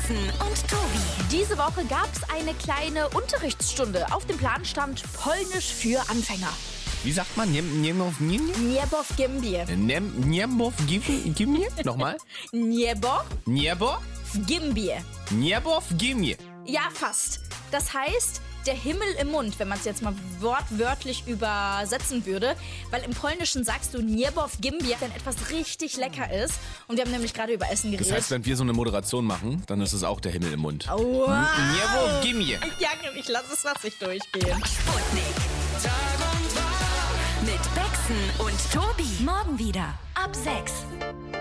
Maßen und Tobi. Diese Woche gab es eine kleine Unterrichtsstunde. Auf dem Plan stand Polnisch für Anfänger. Wie sagt man? Niemów Niebow-Gimbie. Gimbie? Nochmal? Niebow-Gimbie. Niebow-Gimbie. Ja, fast. Das heißt, der Himmel im Mund, wenn man es jetzt mal wortwörtlich übersetzen würde. Weil im Polnischen sagst du Niebow-Gimbie, wenn etwas richtig lecker ist. Und wir haben nämlich gerade über Essen geredet. Das heißt, wenn wir so eine Moderation machen, dann ist es auch der Himmel im Mund. Wow. Niebow-Gimbie. Ja, ich lasse es was nicht durchgehen. Sputnik. Tag und Wach. Mit Bexen und Tobi. Morgen wieder ab 6.